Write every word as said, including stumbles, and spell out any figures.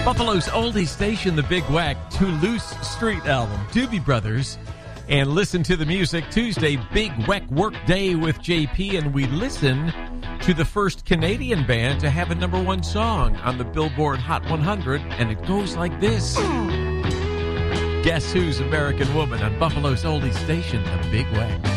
Buffalo's oldie station, The Big Wack, Toulouse Street album, Doobie Brothers. And listen to the music Tuesday, Big Wack Work Day with J P. And we listen to the first Canadian band to have a number one song on the Billboard Hot one hundred. And it goes like this. Guess Who's American Woman on Buffalo's oldie station, The Big Wack.